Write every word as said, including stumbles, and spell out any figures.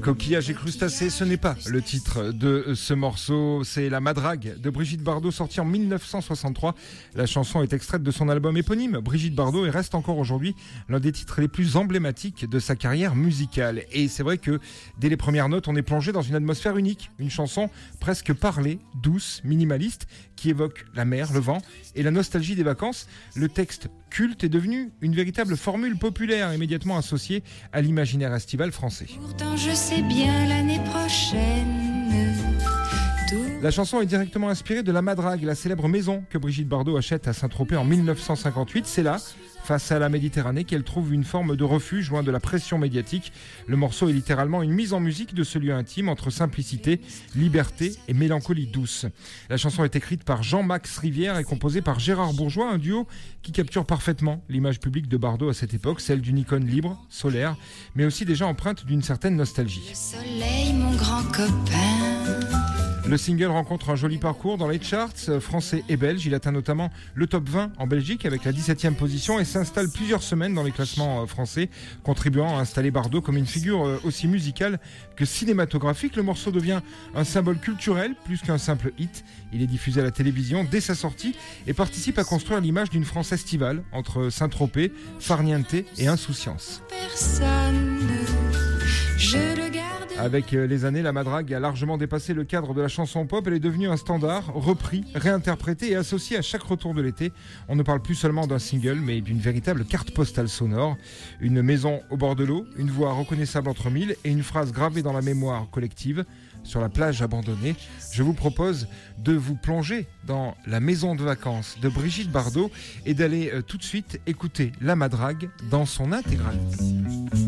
Coquillages et crustacés, ce n'est pas le titre de ce morceau, c'est La Madrague de Brigitte Bardot, sortie en mille neuf cent soixante-trois. La chanson est extraite de son album éponyme, Brigitte Bardot, et reste encore aujourd'hui l'un des titres les plus emblématiques de sa carrière musicale. Et c'est vrai que dès les premières notes, on est plongé dans une atmosphère unique, une chanson presque parlée, douce, minimaliste, qui évoque la mer, le vent et la nostalgie des vacances. Le texte culte est devenu une véritable formule populaire immédiatement associée à l'imaginaire estival français. Pourtant je sais bien l'année prochaine. Tout... La chanson est directement inspirée de La Madrague, la célèbre maison que Brigitte Bardot achète à Saint-Tropez en mille neuf cent cinquante-huit. C'est là, face à la Méditerranée, qu'elle trouve une forme de refuge loin de la pression médiatique. Le morceau est littéralement une mise en musique de ce lieu intime entre simplicité, liberté et mélancolie douce. La chanson est écrite par Jean-Max Rivière et composée par Gérard Bourgeois, un duo qui capture parfaitement l'image publique de Bardot à cette époque, celle d'une icône libre, solaire, mais aussi déjà empreinte d'une certaine nostalgie. Le soleil, mon grand copain. Le single rencontre un joli parcours dans les charts français et belges. Il atteint notamment le top vingt en Belgique avec la dix-septième position et s'installe plusieurs semaines dans les classements français, contribuant à installer Bardot comme une figure aussi musicale que cinématographique. Le morceau devient un symbole culturel plus qu'un simple hit. Il est diffusé à la télévision dès sa sortie et participe à construire l'image d'une France estivale entre Saint-Tropez, farniente et insouciance. Personne, je le garde. Avec les années, La Madrague a largement dépassé le cadre de la chanson pop. Elle est devenue un standard, repris, réinterprété et associé à chaque retour de l'été. On ne parle plus seulement d'un single, mais d'une véritable carte postale sonore. Une maison au bord de l'eau, une voix reconnaissable entre mille et une phrase gravée dans la mémoire collective. Sur la plage abandonnée, je vous propose de vous plonger dans la maison de vacances de Brigitte Bardot et d'aller tout de suite écouter La Madrague dans son intégralité.